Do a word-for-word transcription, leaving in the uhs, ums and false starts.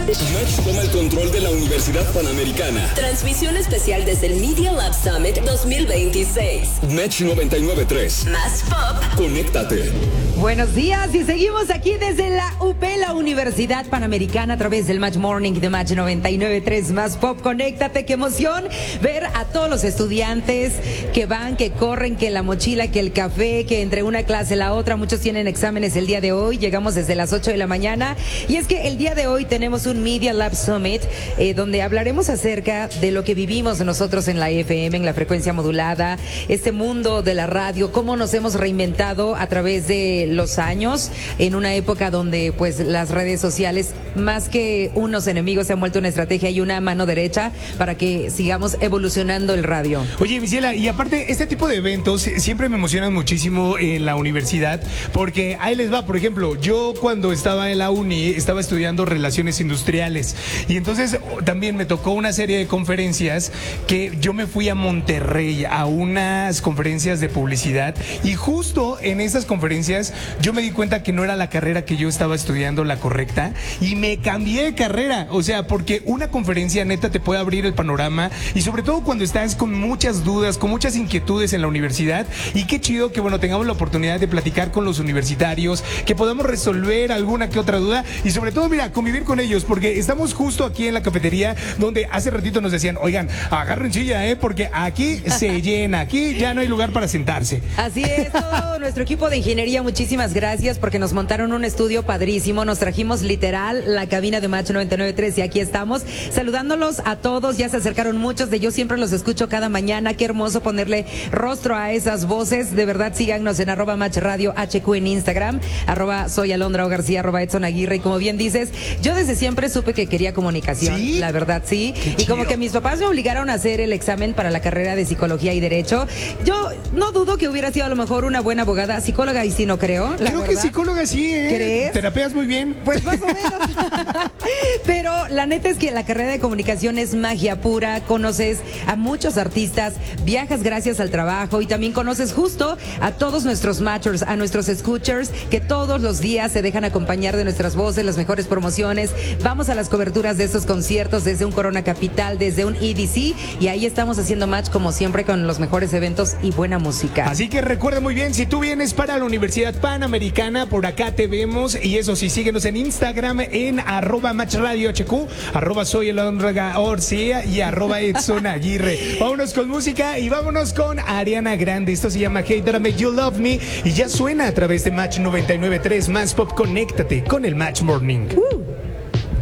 Match toma el control de la Universidad Panamericana. Transmisión especial desde el Media Lab Summit dos mil veintiséis. Match noventa y nueve punto tres. Más pop. Conéctate. Buenos días y seguimos aquí desde la U P, la Universidad Panamericana, a través del Match Morning de Match noventa y nueve punto tres. Más pop, conéctate. Qué emoción ver a todos los estudiantes que van, que corren, que la mochila, que el café, que entre una clase y la otra. Muchos tienen exámenes el día de hoy. Llegamos desde las ocho de la mañana. Y es que el día de hoy tenemos un Media Lab Summit eh, donde hablaremos acerca de lo que vivimos nosotros en la F M, en la frecuencia modulada, este mundo de la radio, cómo nos hemos reinventado a través de los años, en una época donde pues las redes sociales, más que unos enemigos, se han vuelto una estrategia y una mano derecha para que sigamos evolucionando el radio. Oye, Misiela, y aparte, este tipo de eventos siempre me emocionan muchísimo en la universidad, porque ahí les va. Por ejemplo, yo cuando estaba en la uni estaba estudiando relaciones industriales y entonces también me tocó una serie de conferencias que yo me fui a Monterrey a unas conferencias de publicidad, y justo en esas conferencias yo me di cuenta que no era la carrera que yo estaba estudiando la correcta y me cambié de carrera. O sea, porque una conferencia neta te puede abrir el panorama, y sobre todo cuando estás con muchas dudas, con muchas inquietudes en la universidad. Y qué chido que, bueno, tengamos la oportunidad de platicar con los universitarios, que podamos resolver alguna que otra duda y sobre todo, mira, convivir con ellos, porque estamos justo aquí en la cafetería donde hace ratito nos decían, oigan, agarren silla, eh, porque aquí se llena, aquí ya no hay lugar para sentarse. Así es, todo nuestro equipo de ingeniería, muchísimas gracias porque nos montaron un estudio padrísimo. Nos trajimos literal la cabina de Match noventa y nueve punto tres y aquí estamos saludándolos a todos. Ya se acercaron muchos de ellos, siempre los escucho cada mañana. Qué hermoso ponerle rostro a esas voces. De verdad, síganos en arroba Match Radio H Q en Instagram, arroba soy Alondra O García, arroba Edson Aguirre. Y como bien dices, yo desde siempre supe que quería comunicación. ¿Sí? La verdad, sí. Qué y como chido. Que mis papás me obligaron a hacer el examen para la carrera de psicología y derecho. Yo no dudo que hubiera sido a lo mejor una buena abogada, psicóloga, y sí no creo. La creo verdad. Que psicóloga sí, ¿eh? ¿Crees? Terapeas muy bien. Pues más o menos. Pero la neta es que la carrera de comunicación es magia pura. Conoces a muchos artistas, viajas gracias al trabajo y también conoces justo a todos nuestros matchers, a nuestros escuchers que todos los días se dejan acompañar de nuestras voces, las mejores promociones. Vamos a las coberturas de estos conciertos desde un Corona Capital, desde un E D C, y ahí estamos haciendo match como siempre con los mejores eventos y buena música. Así que recuerda muy bien, si tú vienes para la Universidad Panamericana, por acá te vemos. Y eso sí, síguenos en Instagram en arroba Match Radio H Q, arroba soy Alondra Orcia y arroba Edson Aguirre. Vámonos con música y vámonos con Ariana Grande. Esto se llama Hey That I Make You Love Me y ya suena a través de Match noventa y nueve punto tres. Más pop, conéctate con el Match Morning. Uh.